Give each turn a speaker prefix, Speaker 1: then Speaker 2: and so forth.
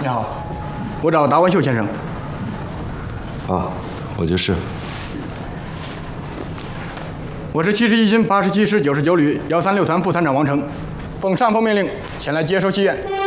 Speaker 1: 你好，我找达文秀先生。
Speaker 2: 啊，我就是。
Speaker 1: 我是71军87师99旅136团副团长王成，奉上峰命令前来接收西院。